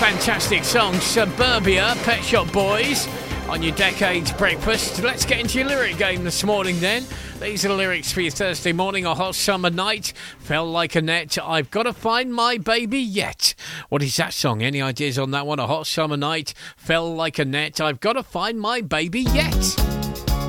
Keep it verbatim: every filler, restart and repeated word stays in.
fantastic song, Suburbia, Pet Shop Boys, on your Decades Breakfast. Let's get into your lyric game this morning then. These are the lyrics for your Thursday morning. A hot summer night, fell like a net, I've got to find my baby yet. What is that song? Any ideas on that one? A hot summer night, fell like a net, I've got to find my baby yet.